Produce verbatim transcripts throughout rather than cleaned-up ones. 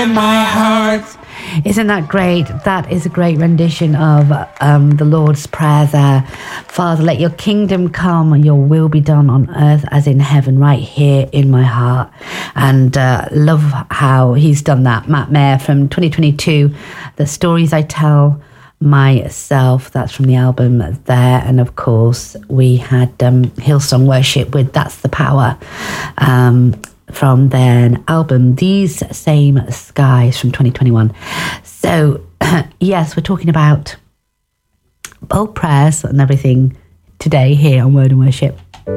in my heart. Isn't that great? That is a great rendition of um, the Lord's Prayer there. Father, let your kingdom come and your will be done on earth as in heaven, right here in my heart. And uh, love how he's done that. Matt Maher from twenty twenty-two, The Stories I Tell Myself. That's from the album there. And of course, we had um, Hillsong Worship with That's the Power. Um from their album These Same Skies from twenty twenty-one. So yes, we're talking about bold prayers and everything today here on Word and Worship.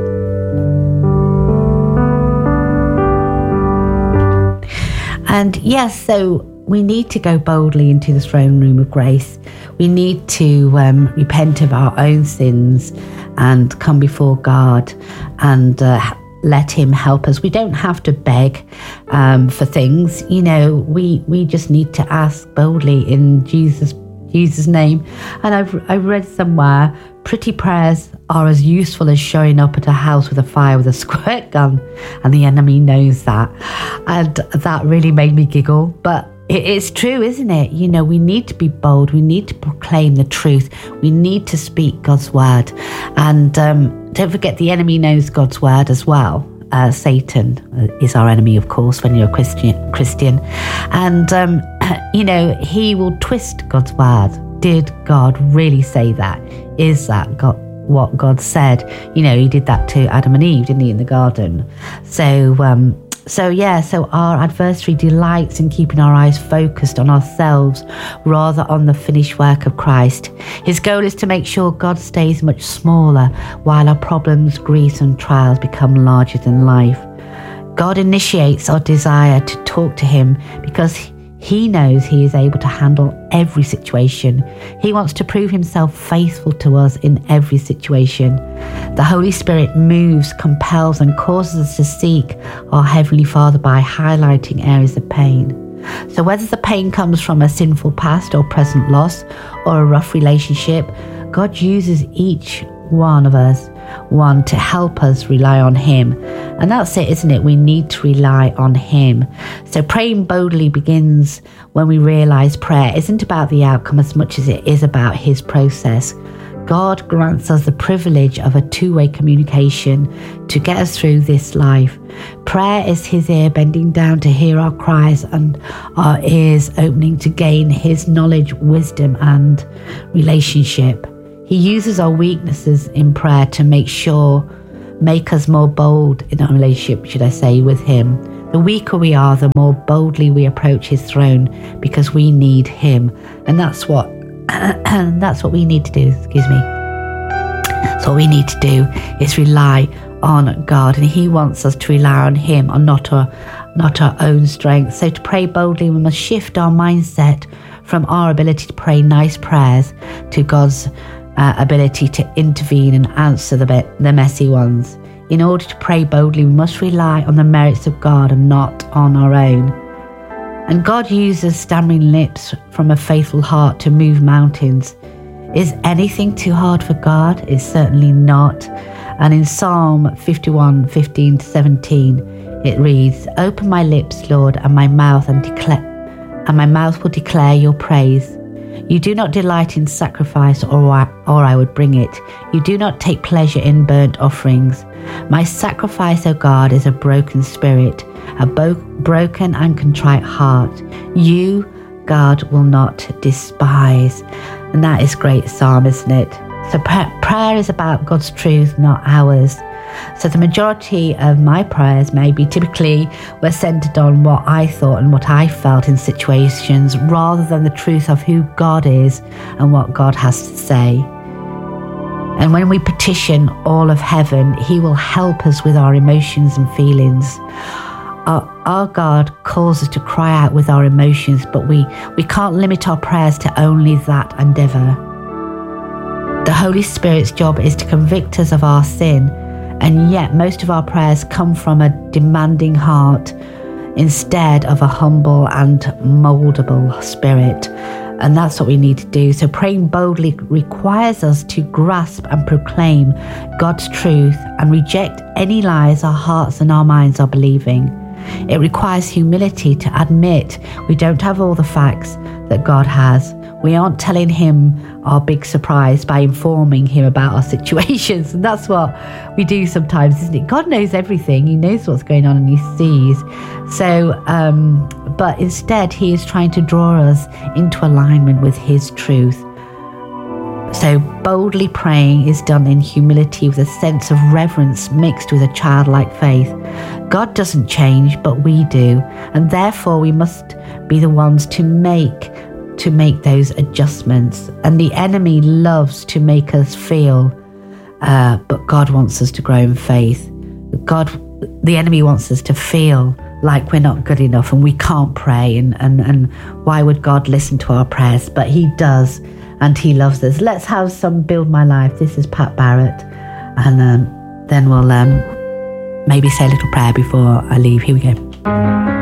And yes, so we need to go boldly into the throne room of grace. We need to um, repent of our own sins and come before God and uh, let him help us. We don't have to beg um, for things. You know, we we just need to ask boldly in Jesus Jesus' name. And I've I read somewhere, pretty prayers are as useful as showing up at a house with a fire with a squirt gun, and the enemy knows that. And that really made me giggle. But it's true, isn't it? You know, we need to be bold. We need to proclaim the truth. We need to speak God's word. And um, don't forget, the enemy knows God's word as well. Uh, Satan is our enemy, of course, when you're a Christian. Christian. And, um, you know, he will twist God's word. Did God really say that? Is that God, what God said? You know, he did that to Adam and Eve, didn't he, in the garden? So, um, So yeah, so our adversary delights in keeping our eyes focused on ourselves rather on the finished work of Christ. His goal is to make sure God stays much smaller while our problems, griefs and trials become larger than life. God initiates our desire to talk to him because he knows he is able to handle every situation. He wants to prove himself faithful to us in every situation. The Holy Spirit moves, compels, and causes us to seek our Heavenly Father by highlighting areas of pain. So whether the pain comes from a sinful past or present loss or a rough relationship, God uses each one of us, one to help us rely on him. And that's it, isn't it? We need to rely on him. So praying boldly begins when we realize prayer isn't about the outcome as much as it is about his process. God grants us the privilege of a two-way communication to get us through this life. Prayer is his ear bending down to hear our cries and our ears opening to gain his knowledge, wisdom, and relationship. He uses our weaknesses in prayer to make sure, make us more bold in our relationship, should I say, with him. The weaker we are, the more boldly we approach his throne because we need him. And that's what that's what we need to do, excuse me. So what we need to do is rely on God, and he wants us to rely on him and not our, not our own strength. So to pray boldly, we must shift our mindset from our ability to pray nice prayers to God's Uh, ability to intervene and answer the, be- the messy ones. In order to pray boldly, we must rely on the merits of God and not on our own. And God uses stammering lips from a faithful heart to move mountains. Is anything too hard for God? It's certainly not. And in Psalm fifty-one, fifteen to seventeen, it reads, "Open my lips, Lord, and my mouth and declare, and my mouth will declare your praise. You do not delight in sacrifice, or I, or I would bring it. You do not take pleasure in burnt offerings. My sacrifice, O God, is a broken spirit, a bo- broken and contrite heart. You, God, will not despise." And that is great psalm, isn't it? So pra- prayer is about God's truth, not ours. So the majority of my prayers maybe typically were centered on what I thought and what I felt in situations rather than the truth of who God is and what God has to say. And when we petition all of heaven, he will help us with our emotions and feelings. Our, our God calls us to cry out with our emotions, but we, we can't limit our prayers to only that endeavour. The Holy Spirit's job is to convict us of our sin, and yet most of our prayers come from a demanding heart instead of a humble and moldable spirit. And that's what we need to do. So praying boldly requires us to grasp and proclaim God's truth and reject any lies our hearts and our minds are believing. It requires humility to admit we don't have all the facts that God has. We aren't telling him our big surprise by informing him about our situations. And that's what we do sometimes, isn't it? God knows everything. He knows what's going on and he sees. So, um, but instead he is trying to draw us into alignment with his truth. So boldly praying is done in humility with a sense of reverence mixed with a childlike faith. God doesn't change, but we do. And therefore we must be the ones to make to make those adjustments. And the enemy loves to make us feel, uh, but God wants us to grow in faith. God, the enemy wants us to feel like we're not good enough and we can't pray. And, and, and why would God listen to our prayers? But he does, and he loves us. Let's have some Build My Life. This is Pat Barrett. And um, then we'll um, maybe say a little prayer before I leave. Here we go.